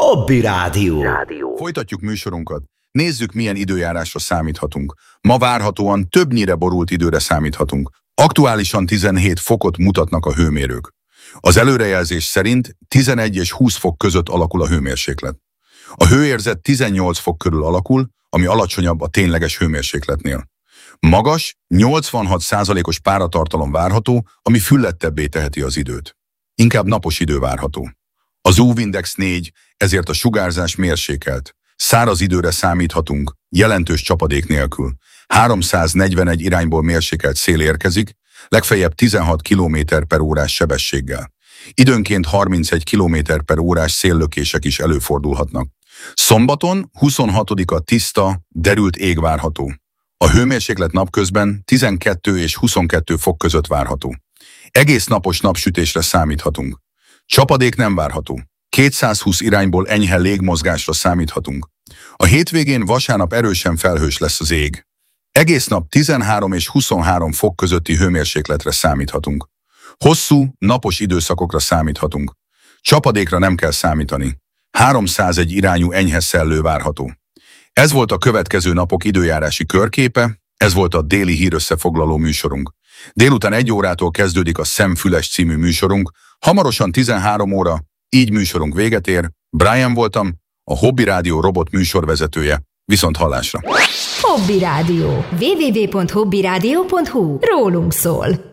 Hobby Rádió. Folytatjuk műsorunkat. Nézzük, milyen időjárásra számíthatunk. Ma várhatóan többnyire borult időre számíthatunk. Aktuálisan 17 fokot mutatnak a hőmérők. Az előrejelzés szerint 11 és 20 fok között alakul a hőmérséklet. A hőérzet 18 fok körül alakul, ami alacsonyabb a tényleges hőmérsékletnél. Magas, 86%-os páratartalom várható, ami füllettebbé teheti az időt. Inkább napos idő várható. Az UV-index 4, ezért a sugárzás mérsékelt. Száraz időre számíthatunk, jelentős csapadék nélkül. 341 irányból mérsékelt szél érkezik, legfeljebb 16 km/órás sebességgel. Időnként 31 km/órás széllökések is előfordulhatnak. Szombaton 26-a tiszta, derült ég várható. A hőmérséklet napközben 12 és 22 fok között várható. Egész napos napsütésre számíthatunk. Csapadék nem várható. 220 irányból enyhe légmozgásra számíthatunk. A hétvégén vasárnap erősen felhős lesz az ég. Egész nap 13 és 23 fok közötti hőmérsékletre számíthatunk. Hosszú, napos időszakokra számíthatunk. Csapadékra nem kell számítani. 301 irányú enyhe szellő várható. Ez volt a következő napok időjárási körképe, ez volt a déli hírösszefoglaló műsorunk. Délután 1 órától kezdődik a Szemfüles című műsorunk, hamarosan 13 óra, így műsorunk véget ér. Brian voltam, a Hobby Rádió robot műsorvezetője. Viszont hallásra! Hobby Rádió. www.hobbyradio.hu. Rólunk szól.